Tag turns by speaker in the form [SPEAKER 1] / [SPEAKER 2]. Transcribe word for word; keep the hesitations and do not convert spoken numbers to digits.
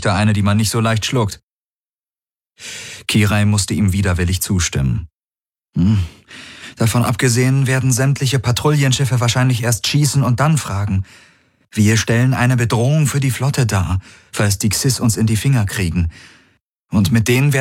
[SPEAKER 1] Geschichte, eine, die man nicht so leicht schluckt. Kirai musste ihm widerwillig zustimmen. Hm. Davon abgesehen werden sämtliche Patrouillenschiffe wahrscheinlich erst schießen und dann fragen. Wir stellen eine Bedrohung für die Flotte dar, falls die Xys uns in die Finger kriegen. Und mit denen werden